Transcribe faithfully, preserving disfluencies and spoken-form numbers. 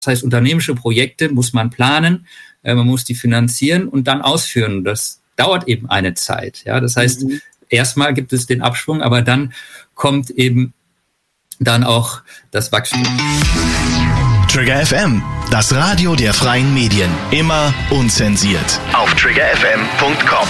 Das heißt, unternehmerische Projekte muss man planen, äh, man muss die finanzieren und dann ausführen. Das dauert eben eine Zeit. Ja, das heißt, mhm. erstmal gibt es den Abschwung, aber dann kommt eben dann auch das Wachstum. Trigger F M, das Radio der freien Medien. Immer unzensiert. Auf trigger f m punkt com.